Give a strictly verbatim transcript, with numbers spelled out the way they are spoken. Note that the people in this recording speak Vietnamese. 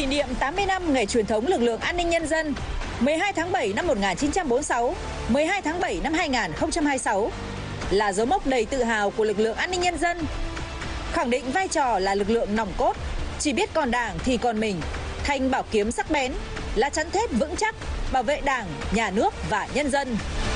niệm tám mươi năm ngày truyền thống lực lượng an ninh nhân dân mười hai tháng bảy năm một nghìn chín trăm bốn mươi sáu, mười hai tháng bảy năm hai nghìn không trăm hai mươi sáu là dấu mốc đầy tự hào của lực lượng an ninh nhân dân, khẳng định vai trò là lực lượng nòng cốt, chỉ biết còn Đảng thì còn mình, thanh bảo kiếm sắc bén, lá chắn thép vững chắc, bảo vệ Đảng, nhà nước và nhân dân.